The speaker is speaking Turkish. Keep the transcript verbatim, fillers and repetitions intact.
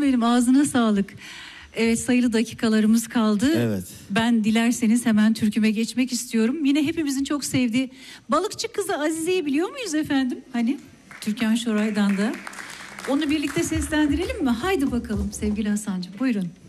benim, ağzına sağlık. Evet, sayılı dakikalarımız kaldı. Evet. Ben dilerseniz hemen türküme geçmek istiyorum. Yine hepimizin çok sevdiği Balıkçı Kızı Azize'yi biliyor muyuz efendim? Hani Türkan Şoray'dan da. Onu birlikte seslendirelim mi? Haydi bakalım sevgili Hasan'cığım, buyurun.